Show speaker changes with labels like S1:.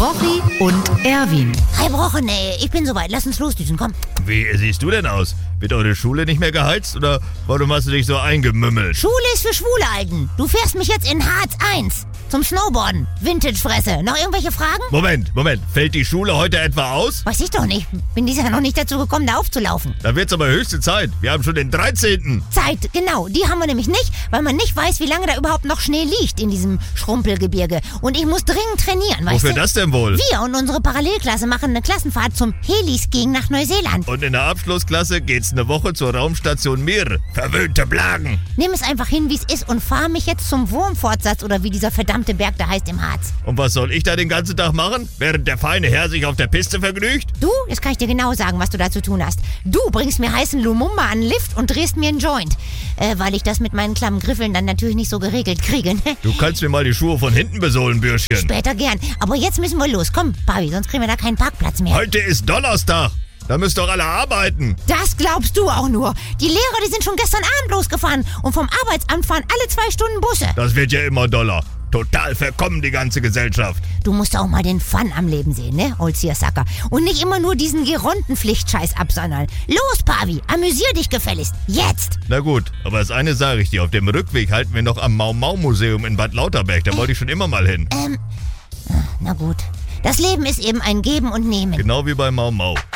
S1: Brochi und Erwin.
S2: Hi Brochen, ich bin soweit. Lass uns losdüsen, komm.
S3: Wie siehst du denn aus? Wird eure Schule nicht mehr geheizt oder warum hast du dich so eingemümmelt?
S2: Schule ist für schwule Alten. Du fährst mich jetzt in Harz 1 zum Snowboarden. Vintage-Fresse. Noch irgendwelche Fragen?
S3: Moment. Fällt die Schule heute etwa aus?
S2: Weiß ich doch nicht. Bin dieses Jahr noch nicht dazu gekommen, da aufzulaufen.
S3: Da wird's aber höchste Zeit. Wir haben schon den 13.
S2: Zeit, genau. Die haben wir nämlich nicht, weil man nicht weiß, wie lange da überhaupt noch Schnee liegt in diesem Schrumpelgebirge. Und ich muss dringend trainieren, weißt du?
S3: Wofür das denn wohl?
S2: Wir und unsere Parallelklasse machen eine Klassenfahrt zum Heliskiing nach Neuseeland.
S3: Und in der Abschlussklasse geht's eine Woche zur Raumstation Mir. Verwöhnte Blagen.
S2: Nimm es einfach hin, wie es ist und fahr mich jetzt zum Wurmfortsatz oder wie dieser verdammte Berg da heißt im Harz.
S3: Und was soll ich da den ganzen Tag machen, während der feine Herr sich auf der Piste vergnügt?
S2: Du, jetzt kann ich dir genau sagen, was du da zu tun hast. Du bringst mir heißen Lumumba an den Lift und drehst mir einen Joint. Weil ich das mit meinen klammen Griffeln dann natürlich nicht so geregelt kriege.
S3: Du kannst mir mal die Schuhe von hinten besohlen, Bürschchen.
S2: Später gern. Aber jetzt müssen wir los. Komm, Pavi, sonst kriegen wir da keinen Parkplatz mehr.
S3: Heute ist Donnerstag. Da müsst doch alle arbeiten.
S2: Das glaubst du auch nur. Die Lehrer, die sind schon gestern Abend losgefahren. Und vom Arbeitsamt fahren alle 2 Stunden Busse.
S3: Das wird ja immer doller. Total verkommen, die ganze Gesellschaft.
S2: Du musst auch mal den Fun am Leben sehen, ne, old Seersucker? Und nicht immer nur diesen Geronten-Pflichtscheiß absondern. Los, Pavi, amüsier dich gefälligst. Jetzt!
S3: Na gut, aber das eine sage ich dir. Auf dem Rückweg halten wir noch am Mau-Mau-Museum in Bad Lauterberg. Da wollte ich schon immer mal hin.
S2: Na gut. Das Leben ist eben ein Geben und Nehmen.
S3: Genau wie bei Mau-Mau.